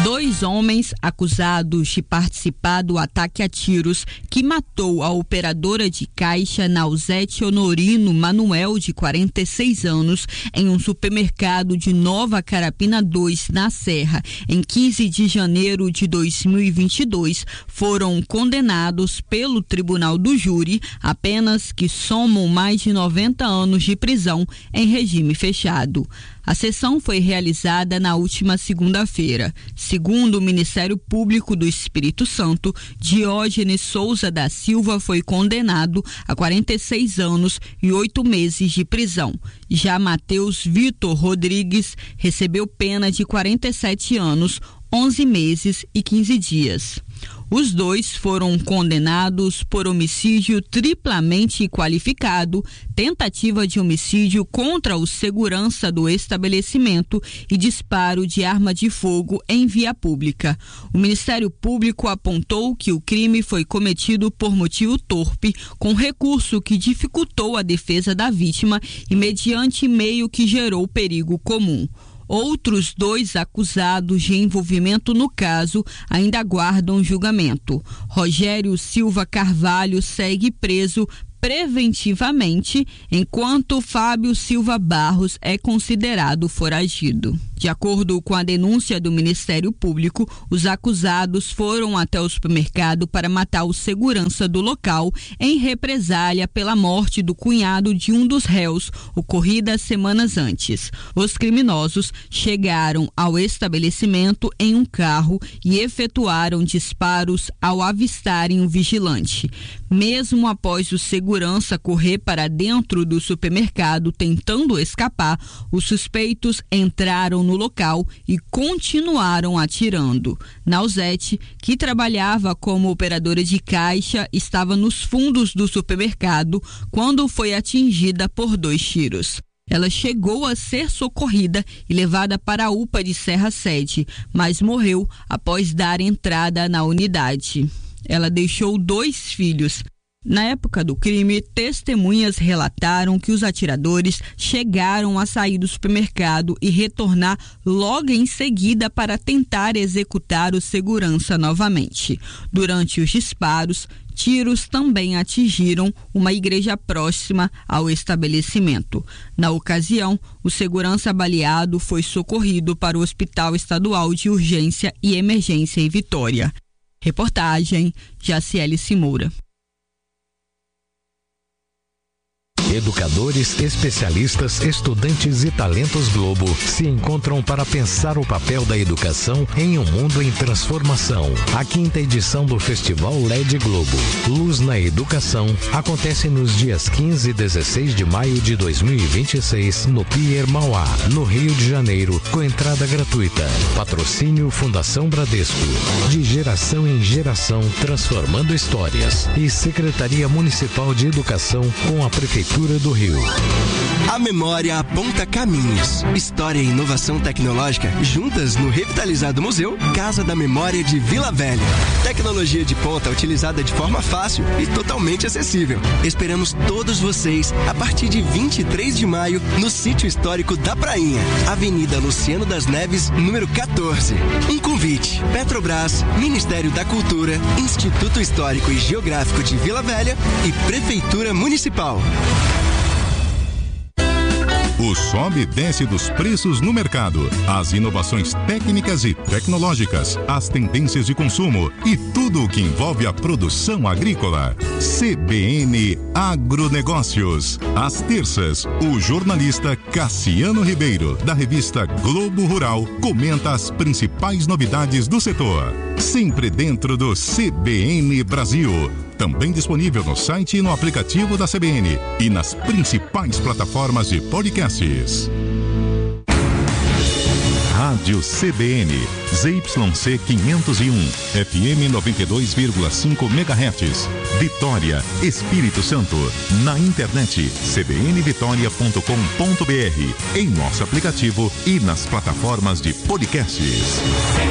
2 homens acusados de participar do ataque a tiros que matou a operadora de caixa Nausete Honorino Manuel, de 46 anos, em um supermercado de Nova Carapina 2, na Serra, em 15 de janeiro de 2022, foram condenados pelo Tribunal do Júri a penas que somam mais de 90 anos de prisão em regime fechado. A sessão foi realizada na última segunda-feira. Segundo o Ministério Público do Espírito Santo, Diógenes Souza da Silva foi condenado a 46 anos e 8 meses de prisão. Já Matheus Vitor Rodrigues recebeu pena de 47 anos, 11 meses e 15 dias. Os dois foram condenados por homicídio triplamente qualificado, tentativa de homicídio contra o segurança do estabelecimento e disparo de arma de fogo em via pública. O Ministério Público apontou que o crime foi cometido por motivo torpe, com recurso que dificultou a defesa da vítima e mediante meio que gerou perigo comum. Outros 2 acusados de envolvimento no caso ainda aguardam julgamento. Rogério Silva Carvalho segue preso preventivamente, enquanto Fábio Silva Barros é considerado foragido. De acordo com a denúncia do Ministério Público, os acusados foram até o supermercado para matar o segurança do local em represália pela morte do cunhado de um dos réus, ocorrida semanas antes. Os criminosos chegaram ao estabelecimento em um carro e efetuaram disparos ao avistarem o vigilante. Mesmo após o segurança correr para dentro do supermercado tentando escapar, os suspeitos entraram no local e continuaram atirando. Nausete, que trabalhava como operadora de caixa, estava nos fundos do supermercado quando foi atingida por 2 tiros. Ela chegou a ser socorrida e levada para a UPA de Serra Sede, mas morreu após dar entrada na unidade. Ela deixou 2 filhos. Na época do crime, testemunhas relataram que os atiradores chegaram a sair do supermercado e retornar logo em seguida para tentar executar o segurança novamente. Durante os disparos, tiros também atingiram uma igreja próxima ao estabelecimento. Na ocasião, o segurança baleado foi socorrido para o Hospital Estadual de Urgência e Emergência em Vitória. Reportagem Jaciele Simoura. Educadores, especialistas, estudantes e talentos Globo se encontram para pensar o papel da educação em um mundo em transformação. A 5ª edição do Festival LED Globo, Luz na Educação, acontece nos dias 15 e 16 de maio de 2026 no Pier Mauá, no Rio de Janeiro, com entrada gratuita. Patrocínio Fundação Bradesco. De geração em geração, transformando histórias. E Secretaria Municipal de Educação com a Prefeitura do Rio. A memória aponta caminhos. História e inovação tecnológica juntas no revitalizado Museu Casa da Memória de Vila Velha. Tecnologia de ponta utilizada de forma fácil e totalmente acessível. Esperamos todos vocês a partir de 23 de maio no Sítio Histórico da Prainha, Avenida Luciano das Neves, número 14. Um convite: Petrobras, Ministério da Cultura, Instituto Histórico e Geográfico de Vila Velha e Prefeitura Municipal. O sobe e desce dos preços no mercado, as inovações técnicas e tecnológicas, as tendências de consumo e tudo o que envolve a produção agrícola. CBN Agronegócios. Às terças, o jornalista Cassiano Ribeiro, da revista Globo Rural, comenta as principais novidades do setor. Sempre dentro do CBN Brasil. Também disponível no site e no aplicativo da CBN e nas principais plataformas de podcasts. Rádio CBN, ZYC 501, FM 92,5 MHz, Vitória, Espírito Santo. Na internet, cbnvitoria.com.br, em nosso aplicativo e nas plataformas de podcasts.